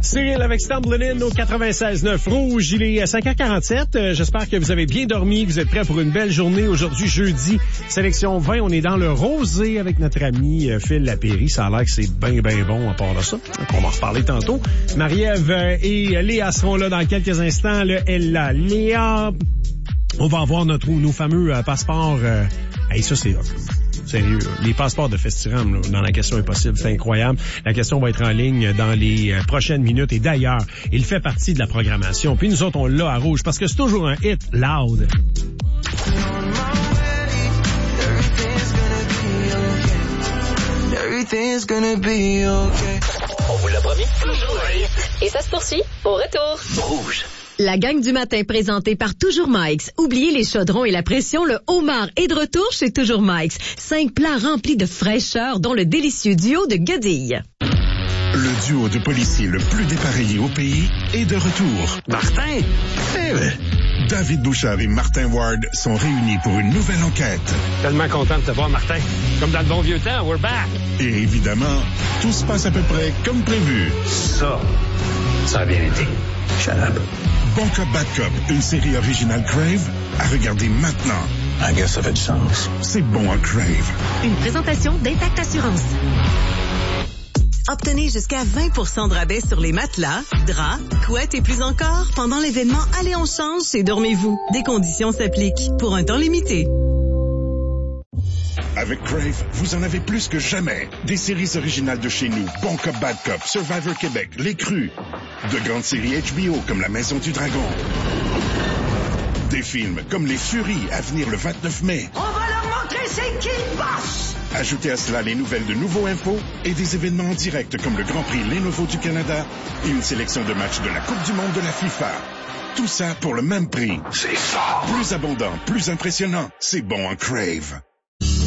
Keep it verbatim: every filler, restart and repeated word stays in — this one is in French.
Cyril avec Stumbling In au quatre-vingt-seize neuf Rouge. Il est cinq heures quarante-sept. Euh, j'espère que vous avez bien dormi, que vous êtes prêts pour une belle journée. Aujourd'hui, jeudi, sélection vingt. On est dans le rosé avec notre ami euh, Phil Lapéry. Ça a l'air que c'est bien, bien bon à part de ça. On va en reparler tantôt. Marie-Ève euh, et Léa seront là dans quelques instants. Le Ella. Léa, on va avoir notre, nos fameux euh, passeports. Euh, hey, ça, c'est... Sérieux, les passeports de Festiram, là, dans la question impossible, c'est incroyable. La question va être en ligne dans les euh, prochaines minutes. Et d'ailleurs, il fait partie de la programmation. Puis nous autres, on l'a à Rouge parce que c'est toujours un hit loud. Everything's gonna be okay. On vous l'a promis. Toujours un. Et ça se poursuit au retour. Rouge. La gang du matin présentée par Toujours Mike's. Oubliez les chaudrons et la pression, le homard est de retour chez Toujours Mike's. Cinq plats remplis de fraîcheur, dont le délicieux duo de Godille. Le duo de policiers le plus dépareillé au pays est de retour. Martin? Eh ben. David Bouchard et Martin Ward sont réunis pour une nouvelle enquête. Tellement content de te voir, Martin. Comme dans le bon vieux temps, we're back. Et évidemment, tout se passe à peu près comme prévu. Ça, ça a bien été. Shut up. Bon Cop, Bad Cop, une série originale Crave, à regarder maintenant. I guess ça fait du sens. C'est bon à Crave. Une présentation d'Intact Assurance. Obtenez jusqu'à vingt pour cent de rabais sur les matelas, draps, couettes et plus encore pendant l'événement Allez on change chez Dormez-vous. Des conditions s'appliquent pour un temps limité. Avec Crave, vous en avez plus que jamais. Des séries originales de chez nous, Bon Cop, Bad Cop, Survivor Québec, Les Crus. De grandes séries H B O comme La Maison du Dragon. Des films comme Les Furies à venir le vingt-neuf mai. On va leur montrer c'est qui le boss! Ajoutez à cela les nouvelles de Nouveau Info et des événements en direct comme le Grand Prix Lenovo du Canada et une sélection de matchs de la Coupe du Monde de la FIFA. Tout ça pour le même prix. C'est fort. Plus abondant, plus impressionnant. C'est bon en Crave.